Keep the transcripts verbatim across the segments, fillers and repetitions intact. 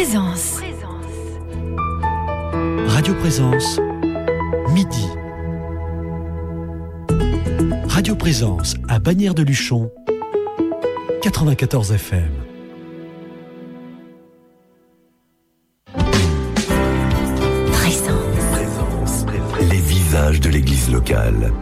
Présence. Radio Présence, midi. Radio Présence à Bagnères de Luchon, quatre-vingt-quatorze F M. Présence. Présence. Les visages de l'église locale.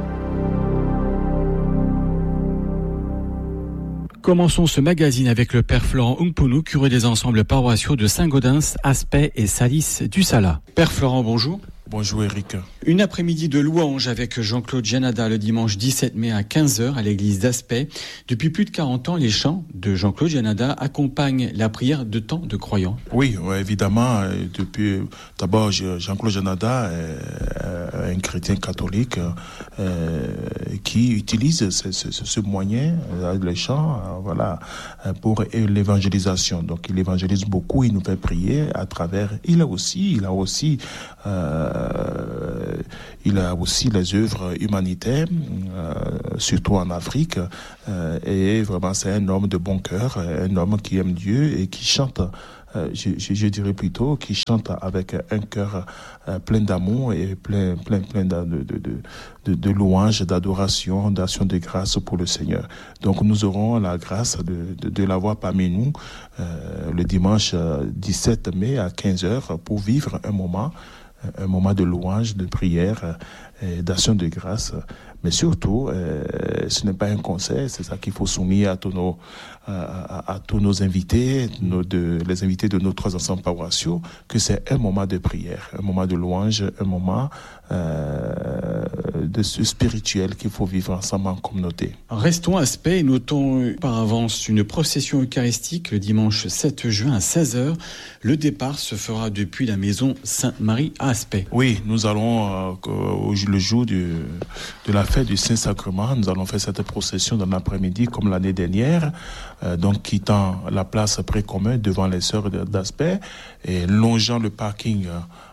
Commençons ce magazine avec le père Florent Ungpunu, curé des ensembles paroissiaux de Saint-Gaudens, Aspet et Salis du Sala. Père Florent, bonjour. Bonjour Eric. Une après-midi de louange avec Jean-Claude Gianada le dimanche dix-sept mai à quinze heures à l'église d'Aspet. Depuis plus de quarante ans, les chants de Jean-Claude Gianada accompagnent la prière de tant de croyants. Oui, ouais, évidemment. Depuis, d'abord, Jean-Claude Gianada est un chrétien catholique euh, qui utilise ce, ce, ce moyen, les chants, euh, voilà, pour l'évangélisation. Donc, il évangélise beaucoup, il nous fait prier à travers. Il a aussi, il a aussi. Euh, Euh, il a aussi les œuvres humanitaires, euh, surtout en Afrique, euh, et vraiment c'est un homme de bon cœur, un homme qui aime Dieu et qui chante, euh, je, je, je dirais plutôt, qui chante avec un cœur euh, plein d'amour et plein, plein, plein de, de, de, de, de louanges, d'adoration, d'action de grâce pour le Seigneur. Donc nous aurons la grâce de, de, de l'avoir parmi nous euh, le dimanche dix-sept mai à quinze heures pour vivre un moment un moment de louange, de prière, euh, d'action de grâce. Mais surtout, euh, ce n'est pas un concert, c'est ça qu'il faut soumettre à tous nos, à, à, à tous nos invités, nos de, les invités de nos trois ensembles paroissiaux, que c'est un moment de prière, un moment de louange, un moment euh, de ce spirituel qu'il faut vivre ensemble en communauté. Restons à Aspet et notons par avance une procession eucharistique le dimanche sept juin à seize heures. Le départ se fera depuis la maison Sainte-Marie à Aspet. Oui, nous allons, euh, le jour du, de la fête du Saint-Sacrement, nous allons faire cette procession dans l'après-midi comme l'année dernière, euh, donc quittant la place précommun devant les sœurs d'Aspet et longeant le parking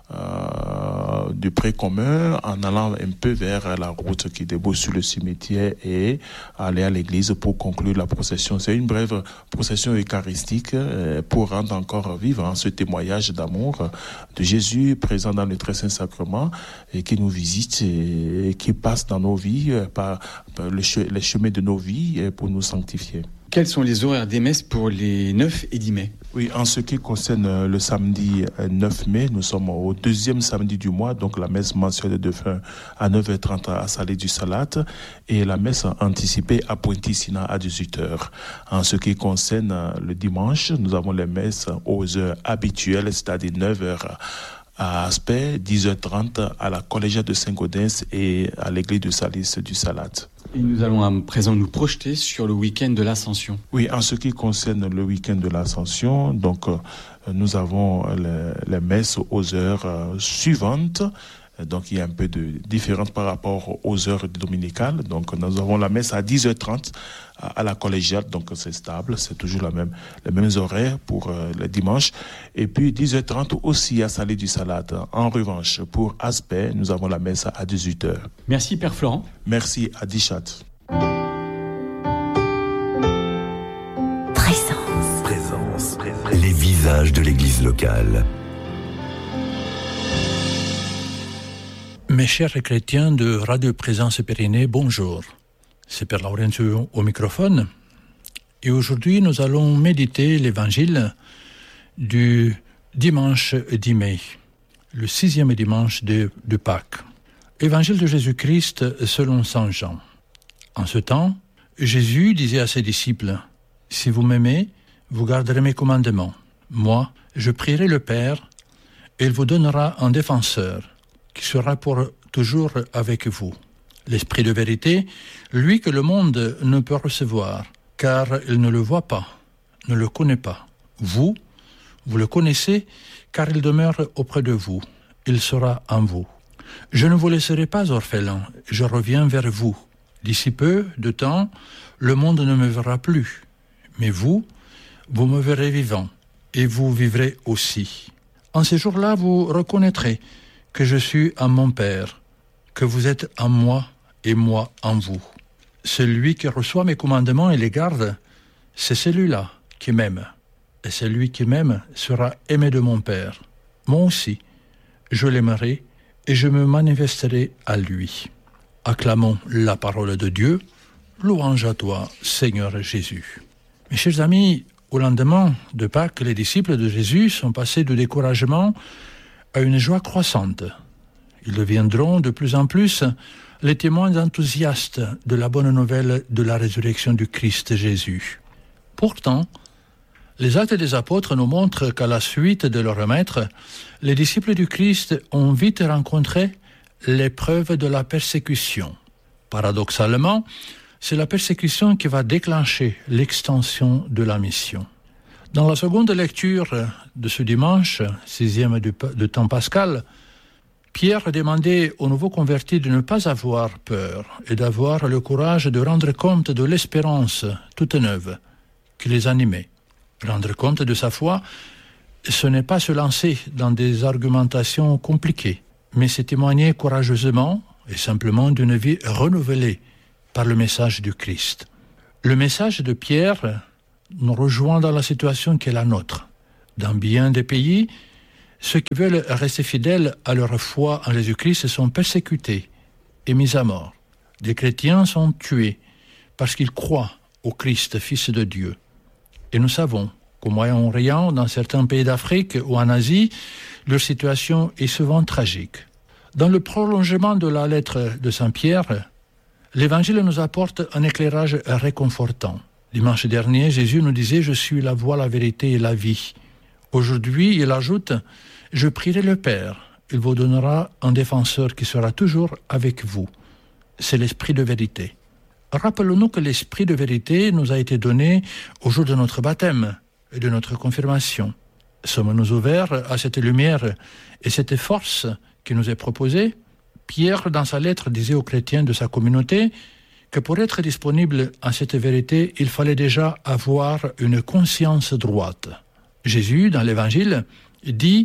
Euh, du précommun en allant un peu vers la route qui débouche sur le cimetière et aller à l'église pour conclure la procession. C'est une brève procession eucharistique euh, pour rendre encore vivant hein, ce témoignage d'amour de Jésus présent dans le très saint sacrement et qui nous visite et, et qui passe dans nos vies euh, par, par le che- les chemins de nos vies euh, pour nous sanctifier. Quels sont les horaires des messes pour les neuf et dix mai ? Oui, en ce qui concerne le samedi neuf mai, nous sommes au deuxième samedi du mois, donc la messe mensuelle de défunt à neuf heures trente à Salé du Salat et la messe anticipée à Pointe-Sina à dix-huit heures. En ce qui concerne le dimanche, nous avons les messes aux heures habituelles, c'est-à-dire neuf heures à Aspet, dix heures trente à la collégiale de Saint-Gaudens et à l'église de Salis du Salat. Et nous allons à présent nous projeter sur le week-end de l'Ascension. Oui, en ce qui concerne le week-end de l'Ascension, donc euh, nous avons les, les messes aux heures euh, suivantes. Donc, il y a un peu de différence par rapport aux heures dominicales. Donc, nous avons la messe à dix heures trente à la collégiale. Donc, c'est stable. C'est toujours la même, les mêmes horaires pour euh, le dimanche. Et puis, dix heures trente aussi à Salé du Salat. En revanche, pour Aspet, nous avons la messe à dix-huit heures. Merci, Père Florent. Merci à Dichat. Présence. Présence. Les visages de l'église locale. Mes chers chrétiens de Radio Présence Pyrénées, bonjour. C'est Père Laurentiu au microphone. Et aujourd'hui, nous allons méditer l'évangile du dimanche dix mai, le sixième dimanche de, de Pâques. Évangile de Jésus-Christ selon saint Jean. En ce temps, Jésus disait à ses disciples, « Si vous m'aimez, vous garderez mes commandements. Moi, je prierai le Père, et il vous donnera un défenseur, qui sera pour toujours avec vous. L'Esprit de vérité, lui que le monde ne peut recevoir, car il ne le voit pas, ne le connaît pas. Vous, vous le connaissez, car il demeure auprès de vous. Il sera en vous. Je ne vous laisserai pas orphelin, je reviens vers vous. D'ici peu de temps, le monde ne me verra plus. Mais vous, vous me verrez vivant, et vous vivrez aussi. En ces jours-là, vous reconnaîtrez que je suis en mon Père, que vous êtes en moi et moi en vous. Celui qui reçoit mes commandements et les garde, c'est celui-là qui m'aime. et celui qui m'aime sera aimé de mon Père. Moi aussi, je l'aimerai et je me manifesterai à lui. Acclamons la parole de Dieu. Louange à toi, Seigneur Jésus. Mes chers amis, au lendemain de Pâques, les disciples de Jésus sont passés du découragement à une joie croissante. Ils deviendront de plus en plus les témoins enthousiastes de la bonne nouvelle de la résurrection du Christ Jésus. Pourtant, les actes des apôtres nous montrent qu'à la suite de leur maître, les disciples du Christ ont vite rencontré l'épreuve de la persécution. Paradoxalement, c'est la persécution qui va déclencher l'extension de la mission. Dans la seconde lecture de ce dimanche, sixième de temps pascal, Pierre demandait aux nouveaux convertis de ne pas avoir peur et d'avoir le courage de rendre compte de l'espérance toute neuve qui les animait. Rendre compte de sa foi, ce n'est pas se lancer dans des argumentations compliquées, mais c'est témoigner courageusement et simplement d'une vie renouvelée par le message du Christ. Le message de Pierre nous rejoint dans la situation qui est la nôtre. Dans bien des pays, ceux qui veulent rester fidèles à leur foi en Jésus-Christ sont persécutés et mis à mort. Des chrétiens sont tués parce qu'ils croient au Christ, Fils de Dieu. Et nous savons qu'au Moyen-Orient, dans certains pays d'Afrique ou en Asie, leur situation est souvent tragique. Dans le prolongement de la lettre de Saint Pierre, l'Évangile nous apporte un éclairage réconfortant. Dimanche dernier, Jésus nous disait « Je suis la voie, la vérité et la vie ». Aujourd'hui, il ajoute « Je prierai le Père, il vous donnera un défenseur qui sera toujours avec vous ». C'est l'Esprit de vérité. Rappelons-nous que l'Esprit de vérité nous a été donné au jour de notre baptême et de notre confirmation. Sommes-nous ouverts à cette lumière et cette force qui nous est proposée ? Pierre, dans sa lettre, disait aux chrétiens de sa communauté que pour être disponible à cette vérité, il fallait déjà avoir une conscience droite. Jésus, dans l'Évangile, dit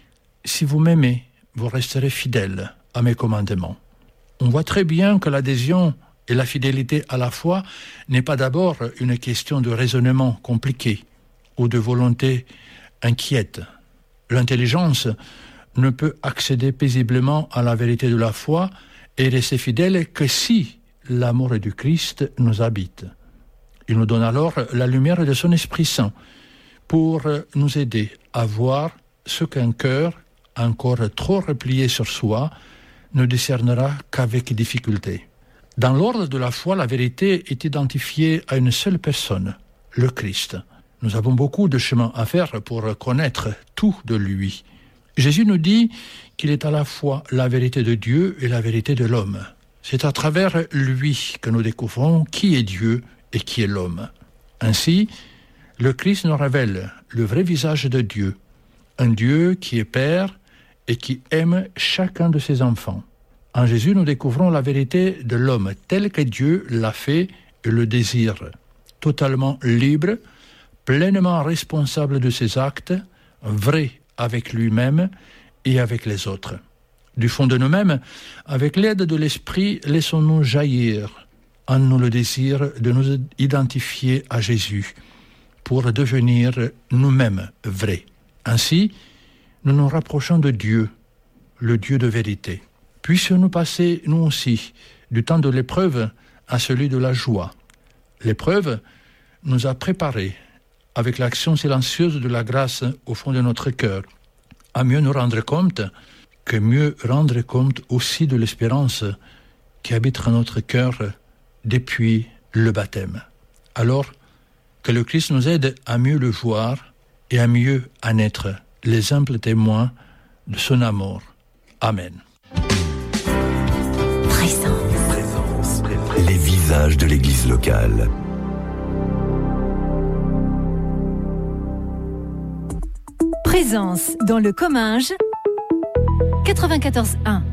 « Si vous m'aimez, vous resterez fidèles à mes commandements ». On voit très bien que l'adhésion et la fidélité à la foi n'est pas d'abord une question de raisonnement compliqué ou de volonté inquiète. L'intelligence ne peut accéder paisiblement à la vérité de la foi et rester fidèle que si l'amour du Christ nous habite. Il nous donne alors la lumière de son Esprit Saint pour nous aider à voir ce qu'un cœur encore trop replié sur soi ne discernera qu'avec difficulté. Dans l'ordre de la foi, la vérité est identifiée à une seule personne, le Christ. Nous avons beaucoup de chemin à faire pour connaître tout de lui. Jésus nous dit qu'il est à la fois la vérité de Dieu et la vérité de l'homme. C'est à travers lui que nous découvrons qui est Dieu et qui est l'homme. Ainsi, le Christ nous révèle le vrai visage de Dieu, un Dieu qui est Père et qui aime chacun de ses enfants. En Jésus, nous découvrons la vérité de l'homme tel que Dieu l'a fait et le désire, totalement libre, pleinement responsable de ses actes, vrai avec lui-même et avec les autres. Du fond de nous-mêmes, avec l'aide de l'Esprit, laissons-nous jaillir en nous le désir de nous identifier à Jésus pour devenir nous-mêmes vrais. Ainsi, nous nous rapprochons de Dieu, le Dieu de vérité. Puissions-nous passer, nous aussi, du temps de l'épreuve à celui de la joie. L'épreuve nous a préparés, avec l'action silencieuse de la grâce au fond de notre cœur, à mieux nous rendre compte, que mieux rendre compte aussi de l'espérance qui habite notre cœur depuis le baptême. Alors, que le Christ nous aide à mieux le voir et à mieux en être les simples témoins de son amour. Amen. Présence. Présence. Les visages de l'Église locale. Présence dans le Comminges quatre-vingt-quatorze un.